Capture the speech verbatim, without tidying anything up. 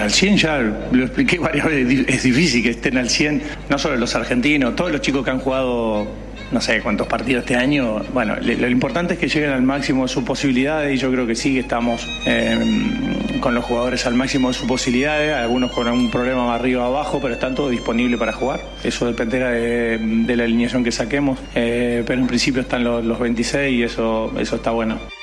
Bueno, al cien ya lo expliqué varias veces, es difícil que estén al cien, no solo los argentinos, todos los chicos que han jugado no sé cuántos partidos este año. Bueno, lo, lo importante es que lleguen al máximo de sus posibilidades y yo creo que sí, que estamos eh, con los jugadores al máximo de sus posibilidades, algunos con algún problema más arriba o abajo, pero están todos disponibles para jugar. Eso dependerá de, de la alineación que saquemos, eh, pero en principio están los, los veintiséis y eso, eso está bueno.